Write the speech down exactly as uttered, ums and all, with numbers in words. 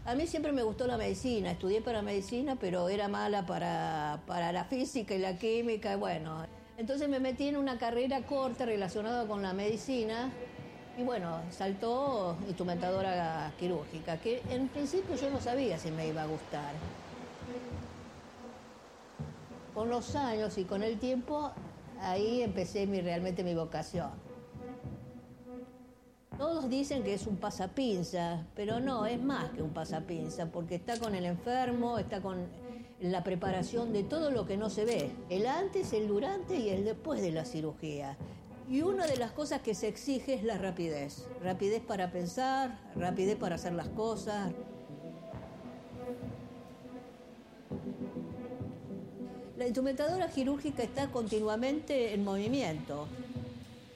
A mí siempre me gustó la medicina, estudié para medicina, pero era mala para, para la física y la química, y bueno. Entonces me metí en una carrera corta relacionada con la medicina, y bueno, saltó instrumentadora quirúrgica, que en principio yo no sabía si me iba a gustar. Con los años y con el tiempo, ahí empecé mi, realmente mi vocación. Todos dicen que es un pasapinza, pero no, es más que un pasapinza, porque está con el enfermo, está con la preparación de todo lo que no se ve. El antes, el durante y el después de la cirugía. Y una de las cosas que se exige es la rapidez. Rapidez para pensar, rapidez para hacer las cosas. La instrumentadora quirúrgica está continuamente en movimiento.